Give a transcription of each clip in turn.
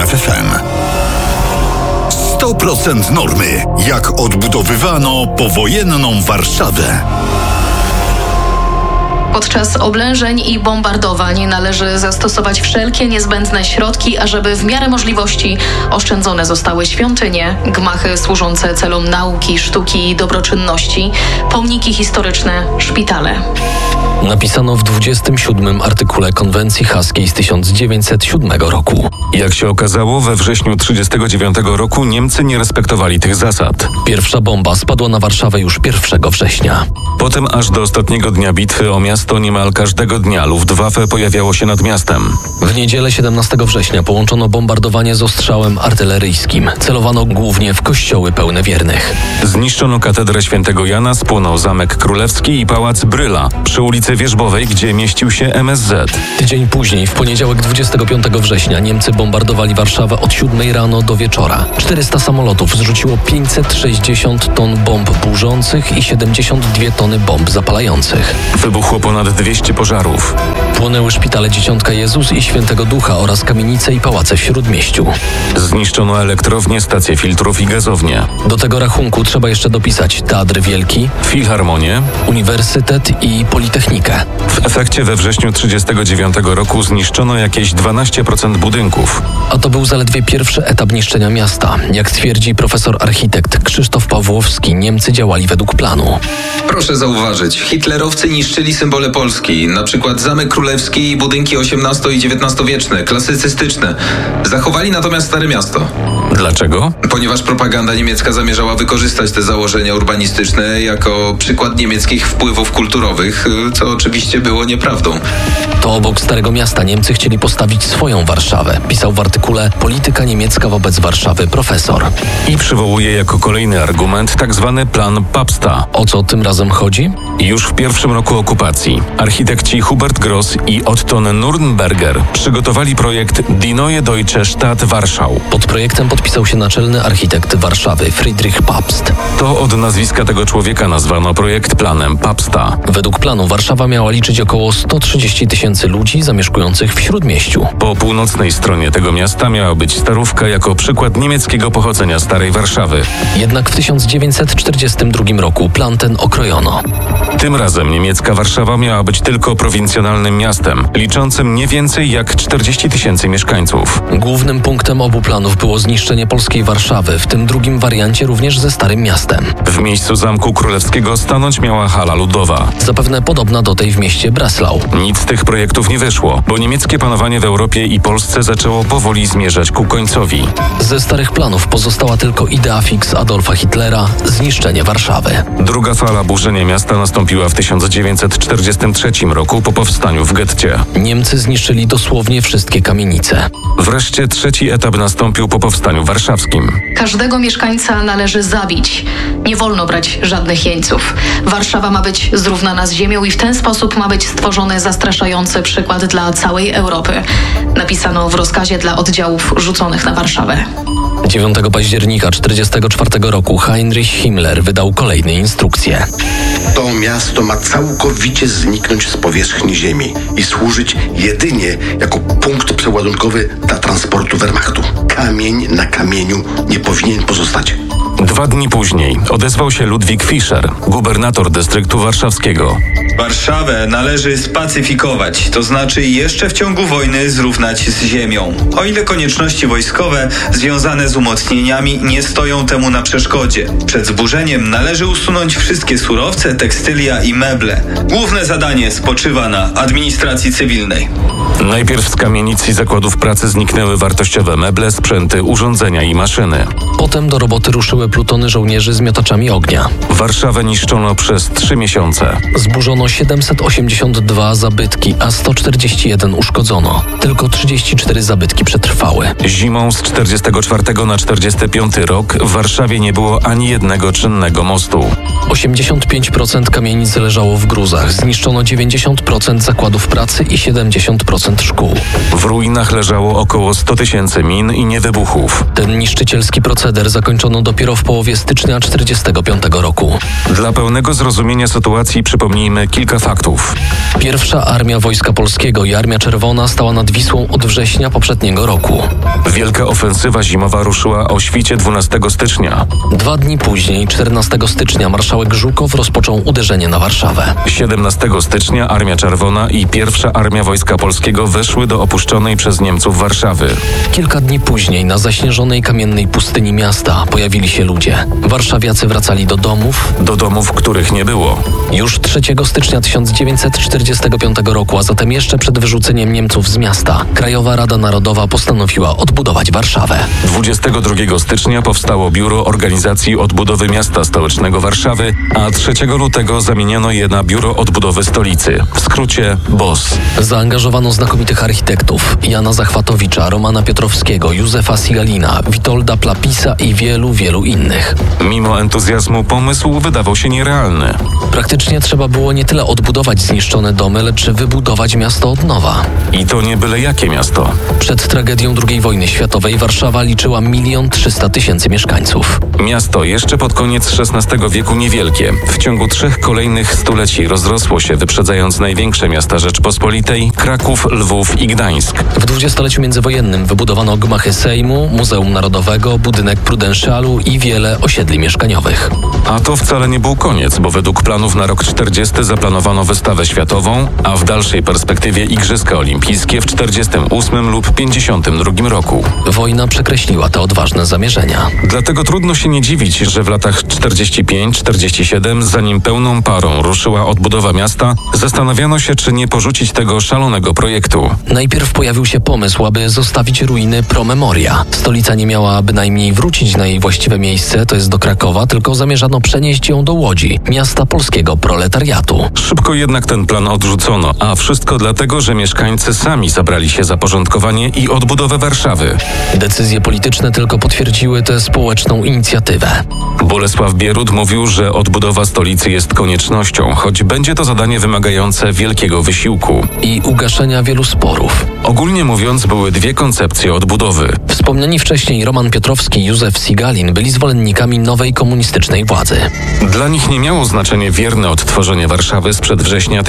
RMFFM. 100% normy. Jak odbudowywano powojenną Warszawę. Podczas oblężeń i bombardowań należy zastosować wszelkie niezbędne środki, ażeby w miarę możliwości oszczędzone zostały świątynie, gmachy służące celom nauki, sztuki i dobroczynności, pomniki historyczne, szpitale. Napisano w 27. artykule konwencji haskiej z 1907 roku. Jak się okazało, we wrześniu 1939 roku Niemcy nie respektowali tych zasad. Pierwsza bomba spadła na Warszawę już 1 września. Potem aż do ostatniego dnia bitwy o miasto niemal każdego dnia Luftwaffe pojawiało się nad miastem. W niedzielę 17 września połączono bombardowanie z ostrzałem artyleryjskim. Celowano głównie w kościoły pełne wiernych. Zniszczono katedrę świętego Jana, spłonął Zamek Królewski i Pałac Bryla przy ulicy Wierzbowej, gdzie mieścił się MSZ. Tydzień później, w poniedziałek 25 września, Niemcy bombardowali Warszawę od 7 rano do wieczora. 400 samolotów zrzuciło 560 ton bomb burzących i 72 tony bomb zapalających. Wybuchło ponad 200 pożarów. Płonęły szpitale Dzieciątka Jezus i Świętego Ducha oraz kamienice i pałace w Śródmieściu. Zniszczono elektrownie, stacje filtrów i gazownie. Do tego rachunku trzeba jeszcze dopisać Teatr Wielki, Filharmonię, Uniwersytet i Politechnikę. W efekcie we wrześniu 1939 roku zniszczono jakieś 12% budynków. A to był zaledwie pierwszy etap niszczenia miasta. Jak twierdzi profesor architekt Krzysztof Pawłowski, Niemcy działali według planu. Proszę zauważyć, hitlerowcy niszczyli symbole Polski, na przykład Zamek Królewski i budynki XVIII i XIX-wieczne, klasycystyczne. Zachowali natomiast Stare Miasto. Dlaczego? Ponieważ propaganda niemiecka zamierzała wykorzystać te założenia urbanistyczne jako przykład niemieckich wpływów kulturowych, co oczywiście było nieprawdą. To obok Starego Miasta Niemcy chcieli postawić swoją Warszawę, pisał w artykule Polityka niemiecka wobec Warszawy profesor. I przywołuje jako kolejny argument tzw. plan Pabsta. O co tym razem chodzi? Już w pierwszym roku okupacji architekci Hubert Gross i Otto Nürnberger przygotowali projekt Die Neue Deutsche Stadt Warschau. Pod projektem podpisał się naczelny architekt Warszawy Friedrich Pabst. To od nazwiska tego człowieka nazwano projekt planem Pabsta. Według planu Warszawa miała liczyć około 130 000 ludzi zamieszkujących w Śródmieściu. Po północnej stronie tego miasta miała być Starówka jako przykład niemieckiego pochodzenia Starej Warszawy. Jednak w 1942 roku plan ten okrojono. Tym razem niemiecka Warszawa miała być tylko prowincjonalnym miastem, liczącym nie więcej jak 40 000 mieszkańców. Głównym punktem obu planów było zniszczenie polskiej Warszawy, w tym drugim wariancie również ze Starym Miastem. W miejscu Zamku Królewskiego stanąć miała hala ludowa. Zapewne podobna do tej w mieście Breslau. Nic z tych projektów nie wyszło, bo niemieckie panowanie w Europie i Polsce zaczęło powoli zmierzać ku końcowi. Ze starych planów pozostała tylko idea fix Adolfa Hitlera – zniszczenie Warszawy. Druga fala burzenia miasta nastąpiła w 1943 roku po powstaniu w getcie. Niemcy zniszczyli dosłownie wszystkie kamienice. Wreszcie trzeci etap nastąpił po powstaniu warszawskim. Każdego mieszkańca należy zabić. Nie wolno brać żadnych jeńców. Warszawa ma być zrównana z ziemią i w ten sposób ma być stworzony zastraszający przykład dla całej Europy. Napisano w rozkazie dla oddziałów rzuconych na Warszawę. 9 października 1944 roku Heinrich Himmler wydał kolejne instrukcje. To miasto ma całkowicie zniknąć z powierzchni ziemi i służyć jedynie jako punkt przeładunkowy dla transportu Wehrmachtu. Kamień na kamieniu nie powinien pozostać. 2 dni później odezwał się Ludwik Fischer, gubernator dystryktu warszawskiego. Warszawę należy spacyfikować, to znaczy jeszcze w ciągu wojny zrównać z ziemią. O ile konieczności wojskowe związane z umocnieniami nie stoją temu na przeszkodzie. Przed zburzeniem należy usunąć wszystkie surowce, tekstylia i meble. Główne zadanie spoczywa na administracji cywilnej. Najpierw z kamienic i zakładów pracy zniknęły wartościowe meble, sprzęty, urządzenia i maszyny. Potem do roboty ruszyły plutony żołnierzy z miotaczami ognia. Warszawę niszczono przez 3 miesiące. Zburzono 782 zabytki, a 141 uszkodzono. Tylko 34 zabytki przetrwały. Zimą z 44 na 45 rok w Warszawie nie było ani jednego czynnego mostu. 85% kamienic leżało w gruzach. Zniszczono 90% zakładów pracy i 70% szkół. W ruinach leżało około 100 000 min i niewybuchów. Ten niszczycielski proceder zakończono dopiero w połowie połowie stycznia 1945 roku. Dla pełnego zrozumienia sytuacji przypomnijmy kilka faktów. Pierwsza Armia Wojska Polskiego i Armia Czerwona stała nad Wisłą od września poprzedniego roku. Wielka ofensywa zimowa ruszyła o świcie 12 stycznia. 2 dni później, 14 stycznia, marszałek Żukow rozpoczął uderzenie na Warszawę. 17 stycznia Armia Czerwona i Pierwsza Armia Wojska Polskiego weszły do opuszczonej przez Niemców Warszawy. Kilka dni później na zaśnieżonej kamiennej pustyni miasta pojawili się ludzie. Warszawiacy wracali do domów, których nie było. Już 3 stycznia 1945 roku, a zatem jeszcze przed wyrzuceniem Niemców z miasta, Krajowa Rada Narodowa postanowiła odbudować Warszawę. 22 stycznia powstało Biuro Organizacji Odbudowy Miasta Stołecznego Warszawy, a 3 lutego zamieniono je na Biuro Odbudowy Stolicy, w skrócie BOS. Zaangażowano znakomitych architektów: Jana Zachwatowicza, Romana Piotrowskiego, Józefa Sigalina, Witolda Plapisa i wielu innych. Mimo entuzjazmu pomysł wydawał się nierealny. Praktycznie trzeba było nie tyle odbudować zniszczone domy, lecz wybudować miasto od nowa. I to nie byle jakie miasto. Przed tragedią II wojny światowej Warszawa liczyła 1 300 000 mieszkańców. Miasto jeszcze pod koniec XVI wieku niewielkie. W ciągu 3 kolejnych stuleci rozrosło się, wyprzedzając największe miasta Rzeczpospolitej: Kraków, Lwów i Gdańsk. W dwudziestoleciu międzywojennym wybudowano gmachy Sejmu, Muzeum Narodowego, budynek Prudentialu i wiele osiedli mieszkaniowych. A to wcale nie był koniec, bo według planów na rok 40 zaplanowano wystawę światową, a w dalszej perspektywie Igrzyska Olimpijskie w 48 lub 52 roku. Wojna przekreśliła te odważne zamierzenia. Dlatego trudno się nie dziwić, że w latach 45-47, zanim pełną parą ruszyła odbudowa miasta, zastanawiano się, czy nie porzucić tego szalonego projektu. Najpierw pojawił się pomysł, aby zostawić ruiny pro memoria. Stolica nie miała bynajmniej wrócić na jej właściwe miejsce, to jest do Krakowa, tylko zamierzano przenieść ją do Łodzi, miasta polskiego proletariatu. Szybko jednak ten plan odrzucono, a wszystko dlatego, że mieszkańcy sami zabrali się za porządkowanie i odbudowę Warszawy. Decyzje polityczne tylko potwierdziły tę społeczną inicjatywę. Bolesław Bierut mówił, że odbudowa stolicy jest koniecznością, choć będzie to zadanie wymagające wielkiego wysiłku i ugaszenia wielu sporów. Ogólnie mówiąc, były 2 koncepcje odbudowy. Wspomniani wcześniej Roman Piotrowski i Józef Sigalin byli zwolennikami nowej komunistycznej władzy. Dla nich nie miało znaczenia wierne odtworzenie Warszawy sprzed września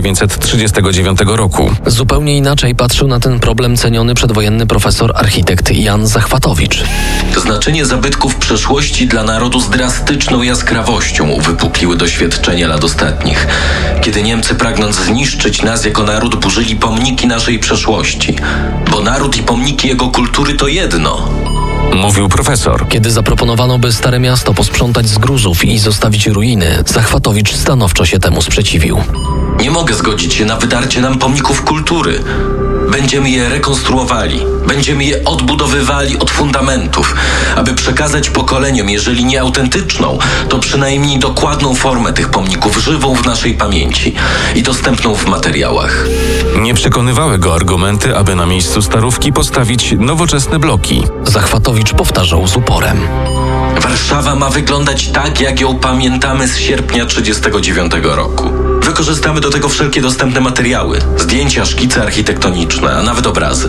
1939 roku. Zupełnie inaczej patrzył na ten problem ceniony przedwojenny profesor architekt Jan Zachwatowicz. Znaczenie zabytków przeszłości dla narodu z drastyczną jaskrawością uwypukliły doświadczenia lat ostatnich, kiedy Niemcy, pragnąc zniszczyć nas jako naród, burzyli pomniki naszej przeszłości, bo naród i pomniki jego kultury to jedno. Mówił profesor. Kiedy zaproponowano, by Stare Miasto posprzątać z gruzów i zostawić ruiny, Zachwatowicz stanowczo się temu sprzeciwił. Nie mogę zgodzić się na wydarcie nam pomników kultury. Będziemy je rekonstruowali, będziemy je odbudowywali od fundamentów, aby przekazać pokoleniom, jeżeli nie autentyczną, to przynajmniej dokładną formę tych pomników, żywą w naszej pamięci i dostępną w materiałach. Nie przekonywały go argumenty, aby na miejscu starówki postawić nowoczesne bloki. Zachwatowicz powtarzał z uporem. Warszawa ma wyglądać tak, jak ją pamiętamy z sierpnia 1939 roku. Wykorzystamy do tego wszelkie dostępne materiały, zdjęcia, szkice architektoniczne, a nawet obrazy.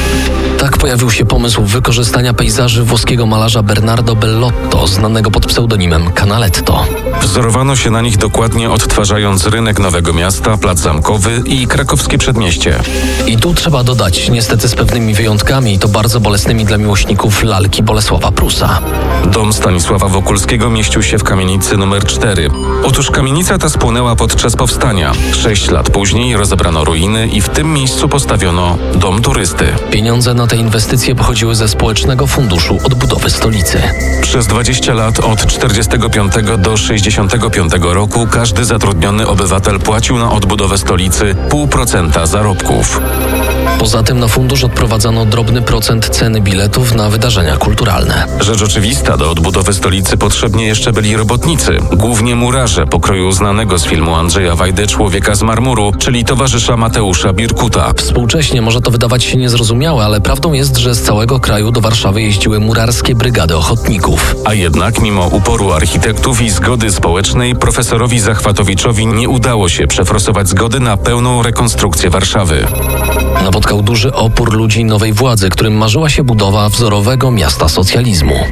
Tak pojawił się pomysł wykorzystania pejzaży włoskiego malarza Bernardo Bellotto, znanego pod pseudonimem Canaletto. Wzorowano się na nich dokładnie, odtwarzając rynek Nowego Miasta, Plac Zamkowy i krakowskie przedmieście. I tu trzeba dodać, niestety z pewnymi wyjątkami, to bardzo bolesnymi dla miłośników lalki Bolesława Prusa. Dom Stanisława Wokulskiego mieścił się w kamienicy numer 4. Otóż kamienica ta spłonęła podczas powstania. 6 lat później rozebrano ruiny i w tym miejscu postawiono dom turysty. Pieniądze na te inwestycje pochodziły ze Społecznego Funduszu Odbudowy Stolicy. Przez 20 lat od 45 do 65 roku każdy zatrudniony obywatel płacił na odbudowę stolicy 0,5% zarobków. Poza tym na fundusz odprowadzano drobny procent ceny biletów na wydarzenia kulturalne. Rzecz oczywista, do odbudowy stolicy potrzebni jeszcze byli robotnicy, głównie murarze pokroju znanego z filmu Andrzeja Wajdy Człowieka z marmuru, czyli towarzysza Mateusza Birkuta. Współcześnie może to wydawać się niezrozumiałe, ale prawdą jest, że z całego kraju do Warszawy jeździły murarskie brygady ochotników. A jednak mimo uporu architektów i zgody społecznej profesorowi Zachwatowiczowi nie udało się przeforsować zgody na pełną rekonstrukcję Warszawy. Napotkał duży opór ludzi nowej władzy, którym marzyła się budowa wzorowego miasta socjalizmu.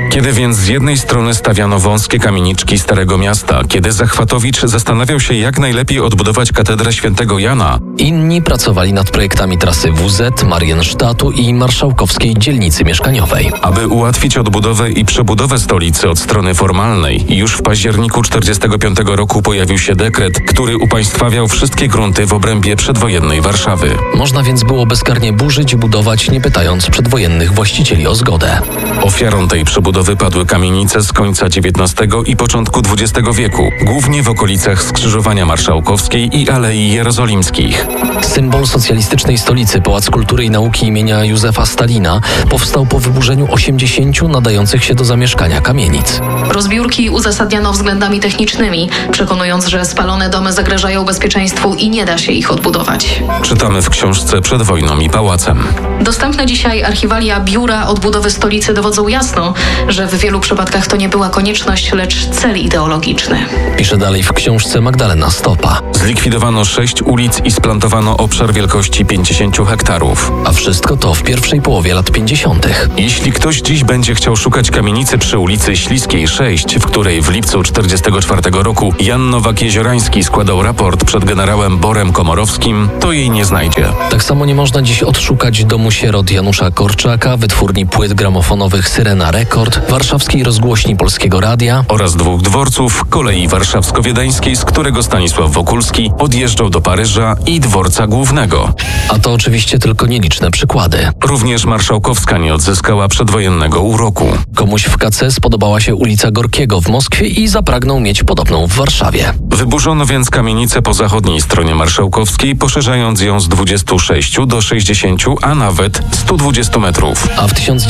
Kiedy więc z jednej strony stawiano wąskie kamieniczki Starego Miasta, kiedy Zachwatowicz zastanawiał się, jak najlepiej odbudować katedrę Świętego Jana, inni pracowali nad projektami trasy WZ, Mariensztatu i marszałkowskiej dzielnicy mieszkaniowej. aby ułatwić odbudowę i przebudowę stolicy od strony formalnej, już w październiku 1945 roku pojawił się dekret, który upaństwawiał wszystkie grunty w obrębie przedwojennej Warszawy. Można więc było bezkarnie burzyć i budować, nie pytając przedwojennych właścicieli o zgodę. Ofiarą tej przebudowy padły kamienice z końca XIX i początku XX wieku, głównie w okolicach Skrzyżowania Marszałkowskiej i Alei Jerozolimskich. Symbol socjalistycznej stolicy, Pałac Kultury i Nauki imienia Józefa Stalina, powstał po wyburzeniu 80 nadających się do zamieszkania kamienic. Rozbiórki uzasadniano względami technicznymi, przekonując, że spalone domy zagrażają bezpieczeństwu i nie da się ich odbudować. Czytamy w książce Przed wojną i pałacem. Dostępne dzisiaj archiwalia Biura Odbudowy Stolicy dowodzą jasno, że w wielu przypadkach to nie była konieczność, lecz cel ideologiczny. Pisze dalej w książce Magdalena Stopa. Zlikwidowano 6 ulic i splantowano obszar wielkości 50 hektarów. A wszystko to w pierwszej połowie lat 50. Jeśli ktoś dziś będzie chciał szukać kamienicy przy ulicy Śliskiej 6, w której w lipcu 1944 roku Jan Nowak-Jeziorański składał raport przed generałem Borem Komorowskim, to jej nie znajdzie. Tak samo nie można dziś odszukać domu sierot Janusza Korczaka, wytwórni płyt gramofonowych Syrena Rekord, warszawskiej rozgłośni Polskiego Radia Oraz 2 dworców, kolei warszawsko-wiedeńskiej, z którego Stanisław Wokulski odjeżdżał do Paryża, i dworca głównego. a to oczywiście tylko nieliczne przykłady. Również Marszałkowska nie odzyskała przedwojennego uroku. Komuś w KC spodobała się ulica Gorkiego w Moskwie i zapragnął mieć podobną w Warszawie. Wyburzono więc kamienicę po zachodniej stronie Marszałkowskiej, poszerzając ją z 26 do 60, a nawet 120 metrów. A w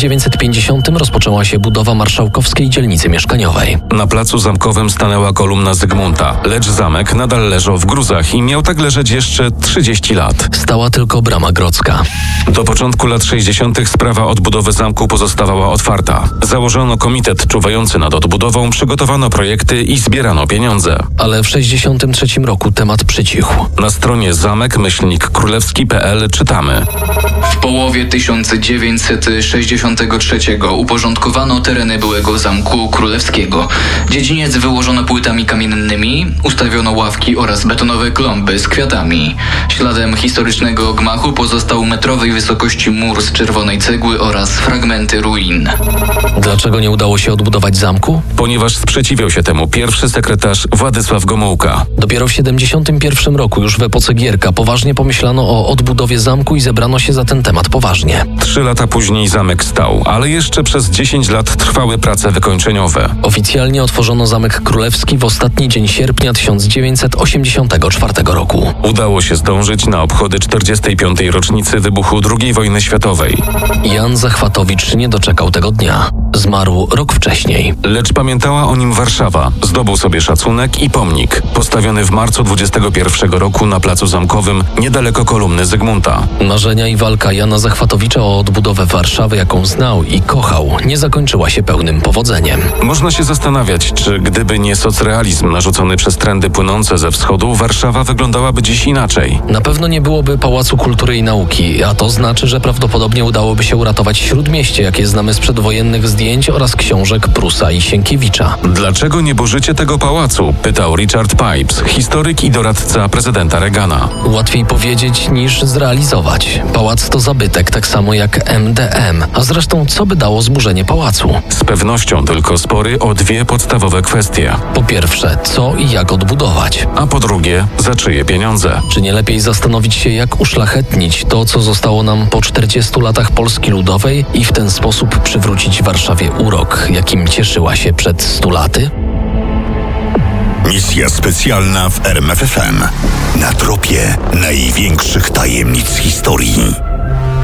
1950 rozpoczęła się budowa marszałkowskiej dzielnicy mieszkaniowej. Na placu Zamkowym stanęła kolumna Zygmunta, lecz zamek nadal leżał w gruzach i miał tak leżeć jeszcze 30 lat. Stała tylko brama grodzka. Do początku lat 60. sprawa odbudowy zamku pozostawała otwarta. Założono komitet czuwający nad odbudową, przygotowano projekty i zbierano pieniądze. Ale w 1963 roku temat przycichł. Na stronie zamek-królewski.pl czytamy: W połowie 1963 uporządkowano tereny byłego Zamku Królewskiego. Dziedziniec wyłożono płytami kamiennymi, ustawiono ławki oraz betonowe klomby z kwiatami. Śladem historycznego gmachu pozostał metrowej wysokości mur z czerwonej cegły oraz fragmenty ruin. Dlaczego nie udało się odbudować zamku? Ponieważ sprzeciwiał się temu pierwszy sekretarz Władysław Gomułka. Dopiero w 1971 roku, już w epoce Gierka, poważnie pomyślano o odbudowie zamku i zebrano się za ten temat poważnie. 3 lata później zamek stał, ale jeszcze przez 10 lat trwały prace wykończeniowe. Oficjalnie otworzono Zamek Królewski w ostatni dzień sierpnia 1984 roku. Udało się zdążyć na obchody 45. rocznicy wybuchu II wojny światowej. Jan Zachwatowicz nie doczekał tego dnia. Zmarł rok wcześniej. Lecz pamiętała o nim Warszawa. Zdobył sobie szacunek i pomnik, postawiony w marcu 21 roku na placu Zamkowym, niedaleko kolumny Zygmunta. Marzenia i walka Jana Zachwatowicza o odbudowę Warszawy, jaką znał i kochał, nie zakończyła się pełnym powodzeniem. Można się zastanawiać, czy gdyby nie socrealizm narzucony przez trendy płynące ze wschodu, Warszawa wyglądałaby dziś inaczej. Na pewno nie byłoby Pałacu Kultury i Nauki, a to znaczy, że prawdopodobnie udałoby się uratować Śródmieście, jakie znamy z przedwojennych zdjęć oraz książek Prusa i Sienkiewicza. Dlaczego nie burzycie tego pałacu? Pytał Richard Pipes, historyk i doradca prezydenta Reagana. Łatwiej powiedzieć niż zrealizować. Pałac to zabytek, tak samo jak MDM. A zresztą co by dało zburzenie pałacu? Z pewnością tylko spory o 2 podstawowe kwestie. Po pierwsze, co i jak odbudować? A po drugie, za czyje pieniądze? Czy nie lepiej zastanowić się, jak uszlachetnić to, co zostało nam po 40 latach Polski Ludowej i w ten sposób przywrócić Warszawie urok, jakim cieszyła się przed 100 laty? Misja specjalna w RMF FM. Na tropie największych tajemnic historii.